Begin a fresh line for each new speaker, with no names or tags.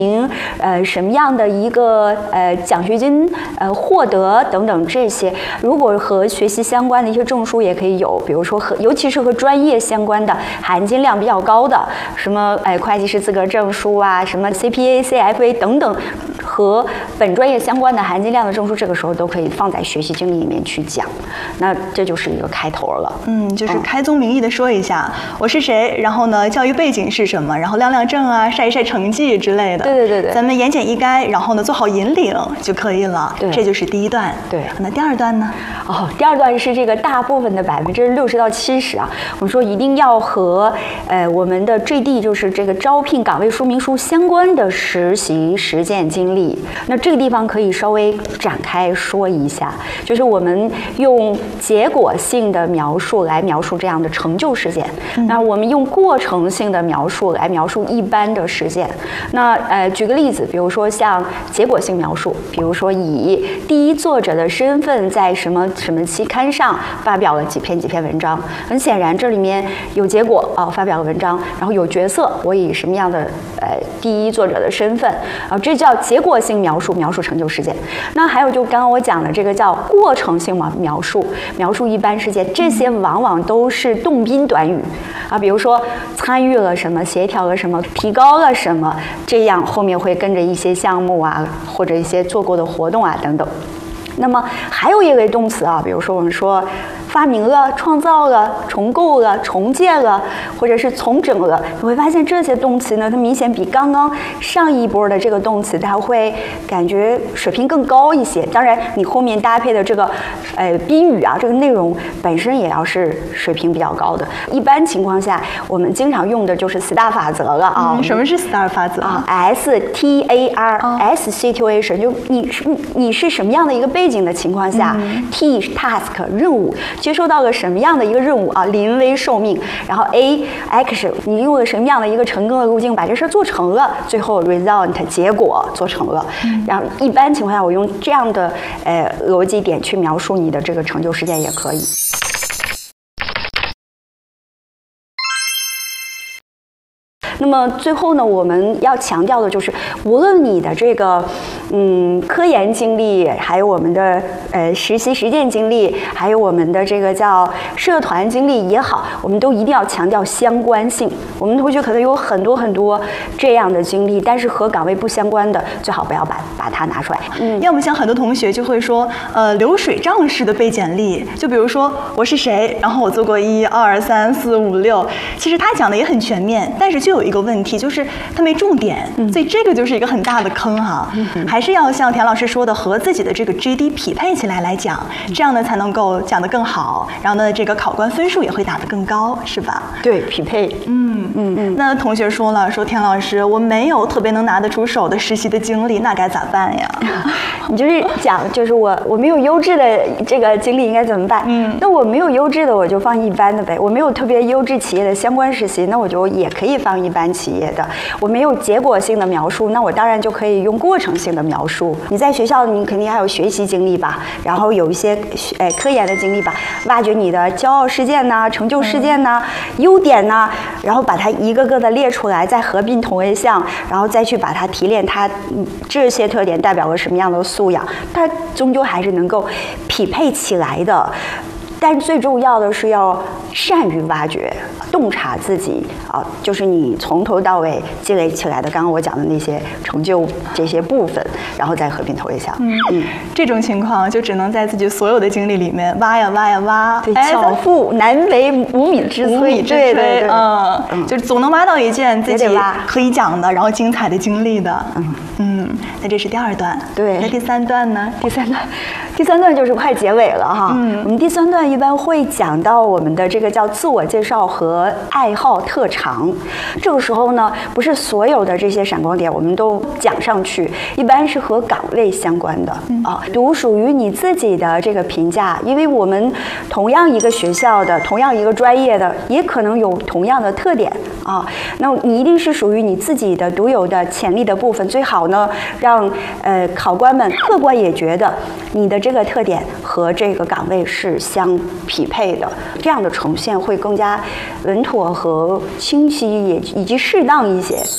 什么样的一个奖学金获得等等这些，如果和学习相关的一些证书也可以有，比如说尤其是和专业相关的含金量比较高的，什么会计师资格证书啊，什么 CPA、CFA 等等，和本专业相关的含金量的证书，这个时候都可以放在学习经历里面去讲。那这就是一个开头了。
就是开宗明义的说一下我是谁，然后呢教育背景是什么，然后亮亮证啊，晒一晒成绩之类的。
对，
咱们言简意赅，然后呢做好引领就可以了。
对，
这就是第一段。
对，
那第二段呢？
第二段是这个大部分的60%到70%啊，我们说一定要和我们的 JD 就是这个招聘岗位说明书相关的实习实践经历。那这个地方可以稍微展开说一下，就是我们用结果性的描述来描述这样的成就事件，那我们用过程性的描述来描述一般的事件。那举个例子，比如说像结果性描述，比如说以第一作者的身份在什么什么期刊上发表了几篇文章，很显然这里面有结果发表了文章，然后有角色，我以什么样的第一作者的身份这叫结果性描述，描述成就事件。那还有就刚刚我讲的这个叫过程性描述，描述一般事件，这些往往都是动宾短语比如说参与了什么，协调了什么，提高了什么，这样后面会跟着一些项目啊，或者一些做过的活动啊等等。那么还有一类动词比如说我们说发明了、创造了、重构了、重建了，或者是重整了，你会发现这些动词呢，它明显比刚刚上一波的这个动词，它会感觉水平更高一些。当然，你后面搭配的这个宾语这个内容本身也要是水平比较高的。一般情况下，我们经常用的就是 STAR 法则了
什么是 STAR 法则
？STAR，S situation， 就你是什么样的一个背景的情况下，T task 任务。接收到了什么样的一个任务临危受命，然后 A action 你用了什么样的一个成功的路径把这事做成了，最后 result 结果做成了。然后一般情况下我用这样的逻辑点去描述你的这个成就事件也可以。那么最后呢，我们要强调的就是，无论你的这个科研经历，还有我们的实习实践经历，还有我们的这个叫社团经历也好，我们都一定要强调相关性。我们同学可能有很多这样的经历，但是和岗位不相关的，最好不要把它拿出来。
要么像很多同学就会说，流水账式的背简历，就比如说我是谁，然后我做过1、2、3、4、5、6，其实他讲的也很全面，但是就有一个问题，就是他没重点，所以这个就是一个很大的坑还是要像田老师说的，和自己的这个 JD 匹配起来讲，这样呢才能够讲得更好，然后呢这个考官分数也会打得更高，是吧？
对，匹配。
那同学说了，说田老师，我没有特别能拿得出手的实习的经历，那该咋办呀？
你就是讲，就是我没有优质的这个经历应该怎么办？那我没有优质的，我就放一般的呗。我没有特别优质企业的相关实习，那我就也可以放一般企业的。我没有结果性的描述，那我当然就可以用过程性的描述。你在学校，你肯定还有学习经历吧，然后有一些科研的经历吧，挖掘你的骄傲事件呐、成就事件呐、优点呐，然后把它一个个的列出来，再合并同位项，然后再去把它提炼它这些特点代表了什么样的素养，它终究还是能够匹配起来的。但最重要的是要善于挖掘、洞察自己就是你从头到尾积累起来的，刚刚我讲的那些成就这些部分，然后再合并投一下。
这种情况就只能在自己所有的经历里面挖呀挖呀挖。
对，巧妇难为无米之炊。对，
就是总能挖到一件自己可以讲的，然后精彩的经历的。那这是第二段。
对，
那第三段呢？
第三段就是快结尾了哈。我们第三段一般会讲到我们的这个叫自我介绍和爱好特长。这个时候呢，不是所有的这些闪光点我们都讲上去，一般是和岗位相关的独属于你自己的这个评价。因为我们同样一个学校的，同样一个专业的，也可能有同样的特点那你一定是属于你自己的独有的潜力的部分，最好呢让考官们客观也觉得你的这个特点和这个岗位是相匹配的，这样的呈现会更加稳妥和清晰，以及适当一些。